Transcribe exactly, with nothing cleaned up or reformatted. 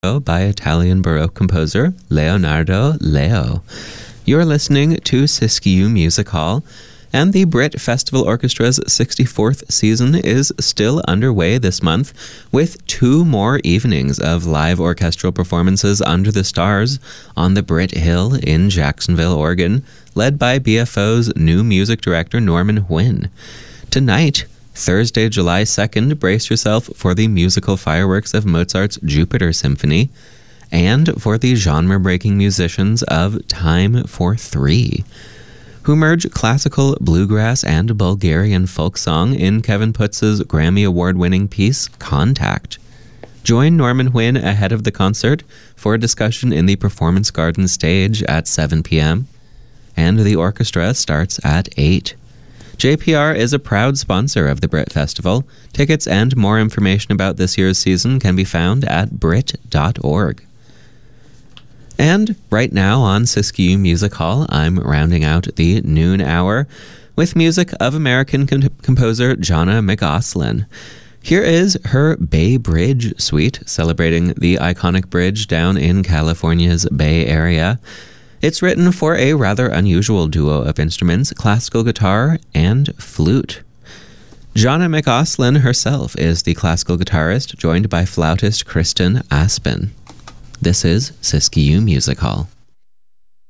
by Italian Baroque composer Leonardo Leo. You're listening to Siskiyou Music Hall, and the Brit Festival Orchestra's sixty-fourth season is still underway this month, with two more evenings of live orchestral performances under the stars on the Brit Hill in Jacksonville, Oregon, led by B F O's new music director Norman Huynh. Tonight, Thursday, July second, brace yourself for the musical fireworks of Mozart's Jupiter Symphony and for the genre-breaking musicians of Time for Three, who merge classical, bluegrass, and Bulgarian folk song in Kevin Putz's Grammy Award-winning piece, Contact. Join Norman Huynh ahead of the concert for a discussion in the Performance Garden stage at seven p.m., and the orchestra starts at eight. J P R is a proud sponsor of the Brit Festival. Tickets and more information about this year's season can be found at brit dot org. And right now on Siskiyou Music Hall, I'm rounding out the noon hour with music of American com- composer Jana McGoslin. Here is her Bay Bridge Suite, celebrating the iconic bridge down in California's Bay Area. It's written for a rather unusual duo of instruments, classical guitar and flute. Jana McGoslin herself is the classical guitarist, joined by flautist Kristen Aspen. This is Siskiyou Music Hall.